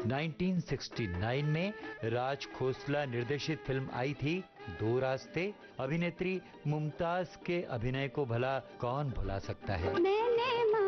1969 में राज खोसला निर्देशित फिल्म आई थी दो रास्ते। अभिनेत्री मुमताज के अभिनय को भला कौन भुला सकता है। मैंने